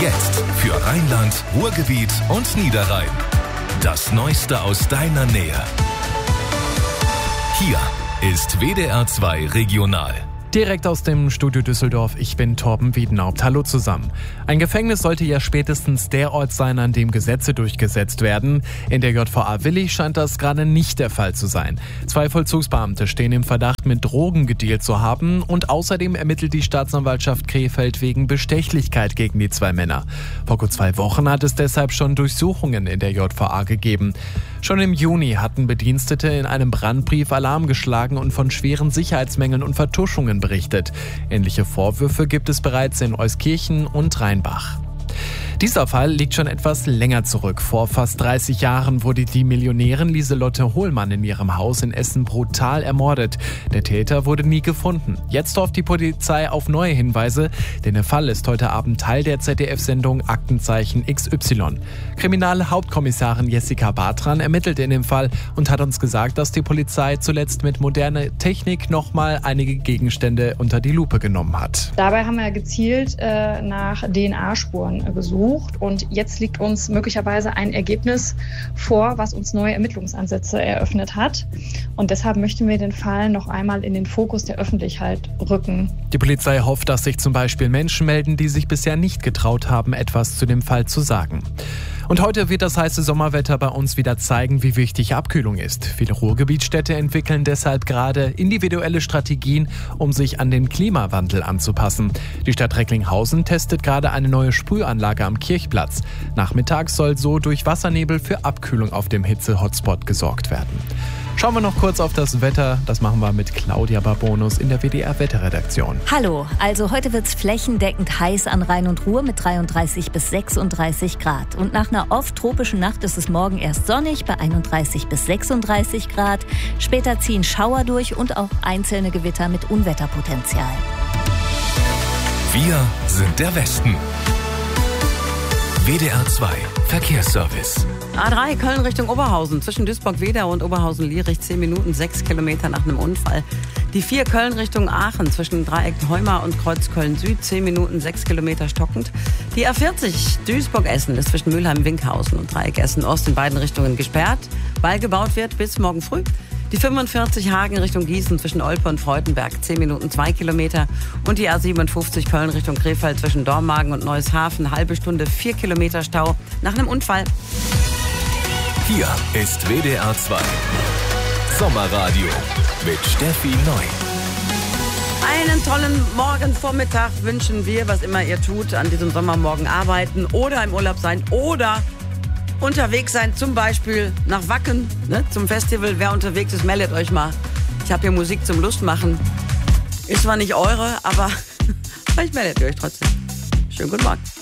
Jetzt für Rheinland, Ruhrgebiet und Niederrhein. Das Neueste aus deiner Nähe. Hier ist WDR 2 Regional. Direkt aus dem Studio Düsseldorf, ich bin Torben Wiedenhaupt. Hallo zusammen. Ein Gefängnis sollte ja spätestens der Ort sein, an dem Gesetze durchgesetzt werden. In der JVA Willich scheint das gerade nicht der Fall zu sein. 2 Vollzugsbeamte stehen im Verdacht, mit Drogen gedealt zu haben, und außerdem ermittelt die Staatsanwaltschaft Krefeld wegen Bestechlichkeit gegen die 2 Männer. Vor gut 2 Wochen hat es deshalb schon Durchsuchungen in der JVA gegeben. Schon im Juni hatten Bedienstete in einem Brandbrief Alarm geschlagen und von schweren Sicherheitsmängeln und Vertuschungen berichtet. Ähnliche Vorwürfe gibt es bereits in Euskirchen und Rheinbach. Dieser Fall liegt schon etwas länger zurück. Vor fast 30 Jahren wurde die Millionärin Lieselotte Hohlmann in ihrem Haus in Essen brutal ermordet. Der Täter wurde nie gefunden. Jetzt hofft die Polizei auf neue Hinweise, denn der Fall ist heute Abend Teil der ZDF-Sendung Aktenzeichen XY. Kriminalhauptkommissarin Jessica Bartran ermittelt in dem Fall und hat uns gesagt, dass die Polizei zuletzt mit moderner Technik nochmal einige Gegenstände unter die Lupe genommen hat. Dabei haben wir gezielt nach DNA-Spuren gesucht. Und jetzt liegt uns möglicherweise ein Ergebnis vor, was uns neue Ermittlungsansätze eröffnet hat. Und deshalb möchten wir den Fall noch einmal in den Fokus der Öffentlichkeit rücken. Die Polizei hofft, dass sich zum Beispiel Menschen melden, die sich bisher nicht getraut haben, etwas zu dem Fall zu sagen. Und heute wird das heiße Sommerwetter bei uns wieder zeigen, wie wichtig Abkühlung ist. Viele Ruhrgebietsstädte entwickeln deshalb gerade individuelle Strategien, um sich an den Klimawandel anzupassen. Die Stadt Recklinghausen testet gerade eine neue Sprühanlage am Kirchplatz. Nachmittags soll so durch Wassernebel für Abkühlung auf dem Hitze-Hotspot gesorgt werden. Schauen wir noch kurz auf das Wetter. Das machen wir mit Claudia Barbonus in der WDR-Wetterredaktion. Hallo, also heute wird es flächendeckend heiß an Rhein und Ruhr mit 33 bis 36 Grad. Und nach einer oft tropischen Nacht ist es morgen erst sonnig bei 31 bis 36 Grad. Später ziehen Schauer durch und auch einzelne Gewitter mit Unwetterpotenzial. Wir sind der Westen. WDR 2 Verkehrsservice. A3 Köln Richtung Oberhausen, zwischen Duisburg-Wedau und Oberhausen-Lierich, 10 Minuten, 6 Kilometer nach einem Unfall. Die 4 Köln Richtung Aachen, zwischen Dreieck Heumar und Kreuz Köln-Süd, 10 Minuten, 6 Kilometer stockend. Die A40 Duisburg-Essen ist zwischen Mülheim-Winkhausen und Dreieck Essen-Ost in beiden Richtungen gesperrt, weil gebaut wird bis morgen früh. Die 45 Hagen Richtung Gießen zwischen Olpe und Freudenberg, 10 Minuten, 2 Kilometer. Und die A57 Köln Richtung Krefeld zwischen Dormagen und Neueshafen, halbe Stunde, 4 Kilometer Stau nach einem Unfall. Hier ist WDR 2 Sommerradio mit Steffi Neu. Einen tollen Morgenvormittag wünschen wir, was immer ihr tut, an diesem Sommermorgen arbeiten oder im Urlaub sein oder unterwegs sein, zum Beispiel nach Wacken, zum Festival. Wer unterwegs ist, meldet euch mal. Ich habe hier Musik zum Lustmachen. Ist zwar nicht eure, aber vielleicht meldet ihr euch trotzdem. Schönen guten Morgen.